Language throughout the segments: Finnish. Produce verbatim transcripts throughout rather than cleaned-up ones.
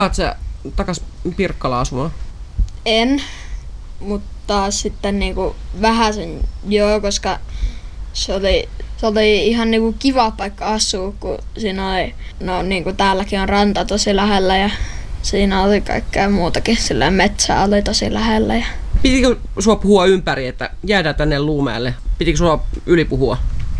Saat sä takas Pirkkalaan asumaan? En, mutta sitten niinku vähäsen joo, koska se oli, se oli ihan niinku kiva paikka asua, kun siinä oli, no niinku täälläkin on ranta tosi lähellä ja siinä oli kaikkea muutakin, sillä metsä oli tosi lähellä. Ja... Pitikö sua puhua ympäri, että jäädään tänne Luumäelle? Pitikö sua ylipuhua?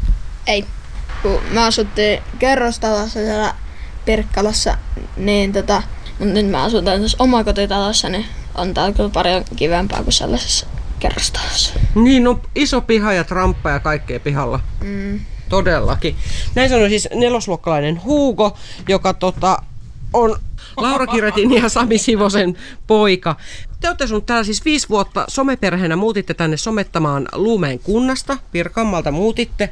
Ei, kun me asuttiin kerrostalossa siellä Pirkkalassa, niin tota, mutta nyt mä asun tässä omakotitalossa, niin on täällä kyllä paljon kivempaa kuin sellaisessa kerrostalossa. Niin, no iso piha ja tramppa ja kaikkea pihalla. Mm. Todellakin. Näin sanoi siis nelosluokkalainen Hugo, joka tota, on Laura Kiretin ja Sami Sivosen poika. Te olette asunut täällä siis viisi vuotta someperheenä, muutitte tänne somettamaan Luumäen kunnasta, Pirkanmaalta muutitte.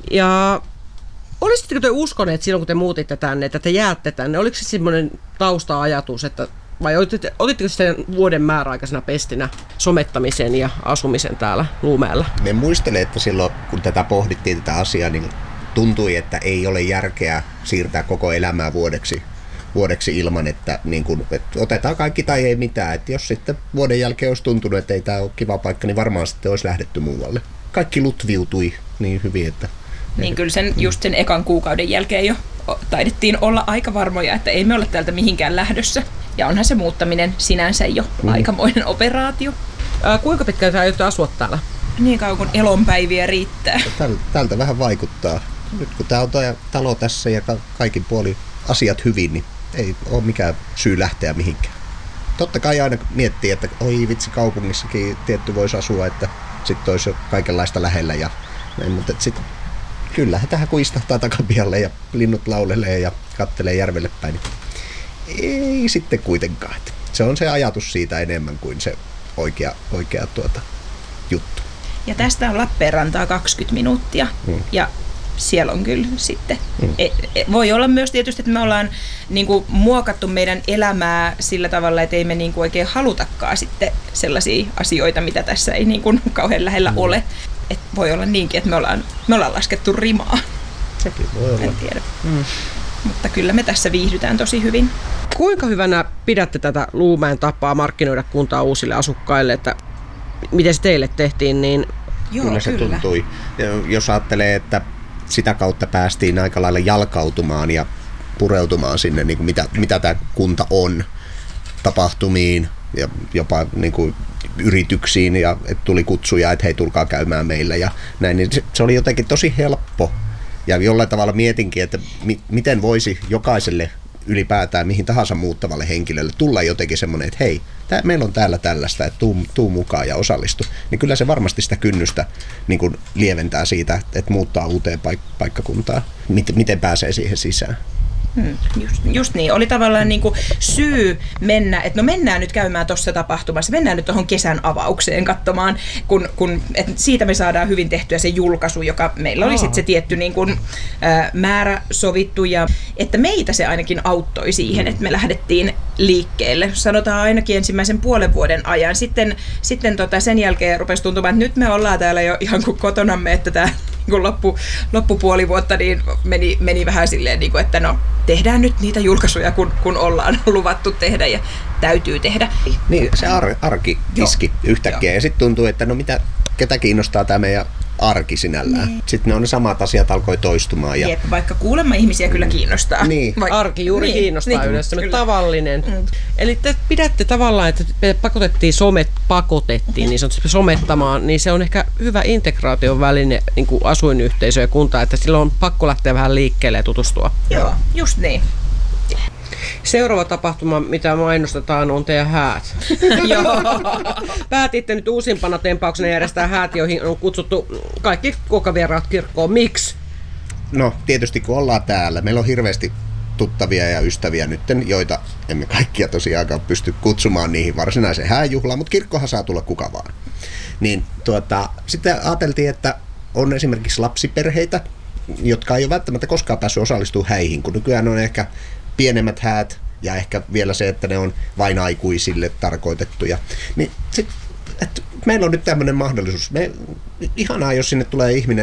Ja olisitteko te uskoneet silloin, kun te muutitte tänne, että te jäätte tänne? Oliko se semmoinen tausta-ajatus, että, vai olitteko, olitteko sitten vuoden määräaikaisena pestinä somettamisen ja asumisen täällä Luumäellä? Me muistelen, että silloin kun tätä pohdittiin tätä asiaa, niin tuntui, että ei ole järkeä siirtää koko elämää vuodeksi. vuodeksi ilman, että, niin kun, että otetaan kaikki tai ei mitään. Että jos sitten vuoden jälkeen olisi tuntunut, että ei tämä ole kiva paikka, niin varmaan sitten olisi lähdetty muualle. Kaikki lutviutui niin hyvin, että... Niin kyllä sen, just sen ekan kuukauden jälkeen jo taidettiin olla aika varmoja, että ei me olla täältä mihinkään lähdössä. Ja onhan se muuttaminen sinänsä jo mm. aikamoinen operaatio. Ää, kuinka pitkään te aiotte asua täällä? Niin kauan kun elonpäiviä riittää. Täl, tältä vähän vaikuttaa. Nyt kun tämä on tuo talo tässä ja kaikin puolin asiat hyvin, niin ei ole mikään syy lähteä mihinkään. Totta kai aina miettii, että oi vitsi, kaupungissakin tietty voisi asua, että sitten olisi jo kaikenlaista lähellä. Ja näin, mutta sitten kyllähän tähän kun istahtaa takapihalle ja linnut laulelee ja kattelee järvelle päin, niin ei sitten kuitenkaan. Se on se ajatus siitä enemmän kuin se oikea, oikea tuota, juttu. Ja tästä on Lappeenrantaa kaksikymmentä minuuttia. Hmm. Ja siellä on kyllä sitten. Mm. E, e, voi olla myös tietysti, että me ollaan niin kuin, muokattu meidän elämää sillä tavalla, että ei me niin kuin, oikein halutakaan sitten sellaisia asioita, mitä tässä ei niin kuin, kauhean lähellä mm. ole. Et voi olla niinkin, että me ollaan, me ollaan laskettu rimaa. Sekin voi olla. En tiedä. Mm. Mutta kyllä me tässä viihdytään tosi hyvin. Kuinka hyvänä pidätte tätä Luumäen tapaa markkinoida kuntaa uusille asukkaille, että miten se teille tehtiin? Niin... Joo, kyllä se kyllä. tuntui. Jos ajattelee, että sitä kautta päästiin aika lailla jalkautumaan ja pureutumaan sinne, niin kuin mitä, mitä tämä kunta on, tapahtumiin ja jopa niin kuin yrityksiin, ja että tuli kutsuja, että hei, tulkaa käymään meillä ja näin, niin se, se oli jotenkin tosi helppo. Ja jollain tavalla mietinkin, että mi, miten voisi jokaiselle ylipäätään mihin tahansa muuttavalle henkilölle tulla jotenkin semmoinen, että hei, tää, meillä on täällä tällaista, että tuu, tuu mukaan ja osallistu. Niin kyllä se varmasti sitä kynnystä niin kuin lieventää siitä, että muuttaa uuteen paik- paikkakuntaan. Miten, miten pääsee siihen sisään. Hmm, just, just niin. Oli tavallaan niin kuin syy mennä, että no mennään nyt käymään tuossa tapahtumassa, mennään nyt tuohon kesän avaukseen katsomaan, kun, kun että siitä me saadaan hyvin tehtyä se julkaisu, joka meillä oli sitten se tietty niin kuin, ä, määrä sovittu, ja että meitä se ainakin auttoi siihen, että me lähdettiin liikkeelle. Sanotaan ainakin ensimmäisen puolen vuoden ajan. Sitten, sitten tota sen jälkeen rupesi tuntumaan, että nyt me ollaan täällä jo ihan kuin kotonamme, että tämä kun loppu, loppupuoli vuotta niin meni, meni vähän silleen, niin kuin, että no tehdään nyt niitä julkaisuja, kun, kun ollaan luvattu tehdä ja täytyy tehdä. Niin, se ar- arki iski yhtäkkiä. Joo. Ja sitten tuntuu, että no mitä, ketä kiinnostaa tämä meidän arki sinällään. Niin. Sitten ne on ne samat asiat alkoi toistumaan. Ja... Jep, vaikka kuulemma ihmisiä kyllä kiinnostaa. Niin. Vaik- arki juuri niin, kiinnostaa niin, yleensä, tavallinen. Mm. Eli te pidätte tavallaan, että pakotettiin somet, pakotettiin niin sanotusti somettamaan, niin se on ehkä hyvä integraation väline niin kuin asuinyhteisö ja kunta, että silloin on pakko lähteä vähän liikkeelle ja tutustua. Joo, just niin. Seuraava tapahtuma, mitä mainostetaan, on teidän häät. Päätitte nyt uusimpana tempauksena järjestää häät, joihin on kutsuttu kaikki kokavieraat kirkkoon. Miksi? No tietysti kun ollaan täällä. Meillä on hirveästi tuttavia ja ystäviä nytten, joita emme kaikkia tosiaankaan pysty kutsumaan niihin varsinaiseen hääjuhlaan, mutta kirkkohan saa tulla kuka vaan. Niin tuota, sitten ajateltiin, että on esimerkiksi lapsiperheitä, jotka ei ole välttämättä koskaan päässyt osallistumaan häihin, kun nykyään on ehkä pienemmät häät ja ehkä vielä se, että ne on vain aikuisille tarkoitettuja. Niin sit, et meillä on nyt tämmöinen mahdollisuus. Me, ihanaa, jos sinne tulee ihminen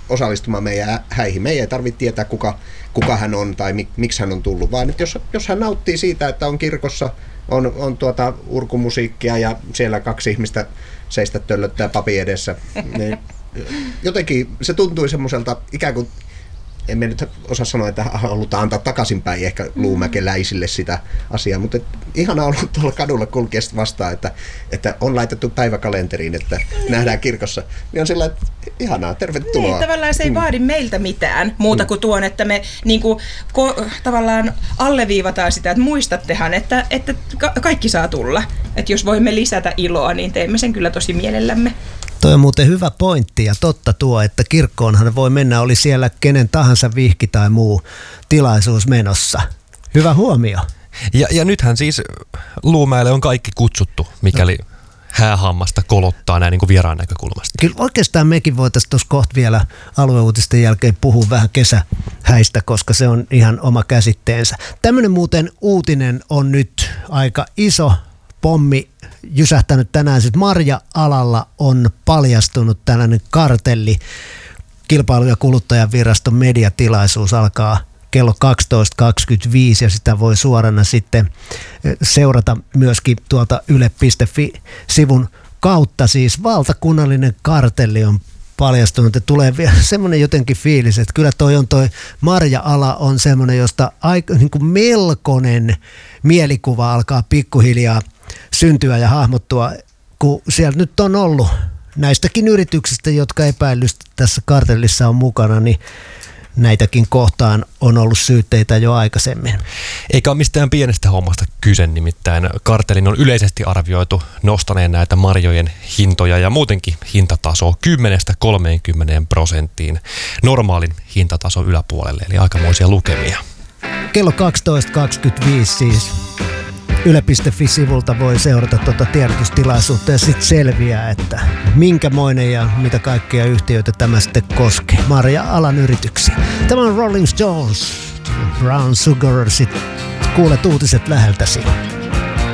osallistumaan meidän häihin. Meidän ei tarvitse tietää, kuka, kuka hän on tai mik, miksi hän on tullut, vaan että jos, jos hän nauttii siitä, että on kirkossa, on, on tuota urkumusiikkia ja siellä kaksi ihmistä seistä töllöttää papin edessä, niin jotenkin se tuntui semmoiselta ikään kuin, en nyt osaa sanoa, että halutaan antaa takaisinpäin ehkä luumäkeläisille sitä asiaa, mutta ihanaa ollut tuolla kadulla kulkea vastaan, että, että on laitettu päiväkalenteriin, että nähdään kirkossa. Niin on sillä, että ihanaa, tervetuloa. Niin, tavallaan se ei vaadi meiltä mitään muuta kuin tuon, että me niin kuin, ko, tavallaan alleviivataan sitä, että muistattehan, että, että ka- kaikki saa tulla. Että jos voimme lisätä iloa, niin teemme sen kyllä tosi mielellämme. Toi on muuten hyvä pointti ja totta tuo, että kirkkoonhan voi mennä, oli siellä kenen tahansa vihki tai muu tilaisuus menossa. Hyvä huomio. Ja, ja nythän siis Luumäelle on kaikki kutsuttu, mikäli häähammasta kolottaa näin niin kuin vieraan näkökulmasta. Kyllä oikeastaan mekin voitaisiin tuossa kohta vielä alueuutisten jälkeen puhua vähän kesähäistä, koska se on ihan oma käsitteensä. Tämmöinen muuten uutinen on nyt aika iso pommi jysähtänyt tänään. Sitten marja-alalla on paljastunut tällainen kartelli. Kilpailu- ja kuluttajaviraston mediatilaisuus alkaa kello kaksitoista kaksikymmentäviisi ja sitä voi suorana sitten seurata myöskin tuolta yle piste fi-sivun kautta. Siis valtakunnallinen kartelli on paljastunut ja tulee vielä semmoinen jotenkin fiilis, että kyllä toi on toi marja-ala on semmoinen, josta aika niin kuin melkoinen mielikuva alkaa pikkuhiljaa syntyä ja hahmottua, kun siellä nyt on ollut näistäkin yrityksistä, jotka epäilystä tässä kartellissa on mukana, niin näitäkin kohtaan on ollut syytteitä jo aikaisemmin. Eikä ole mistään pienestä hommasta kyse, nimittäin kartellin on yleisesti arvioitu nostaneen näitä marjojen hintoja ja muutenkin hintatasoa kymmenestä kolmeenkymmeneen prosenttiin normaalin hintatason yläpuolelle, eli aikamoisia lukemia. Kello kaksitoista kaksikymmentäviisi siis yle piste fi-sivulta voi seurata tuota tiedotustilaisuutta ja sitten selviää, että minkämoinen ja mitä kaikkia yhtiöitä tämä sitten koskee. Marja-alan yrityksiä. Tämä on Rolling Stones, Brown Sugar, sitten kuulet uutiset läheltäsi.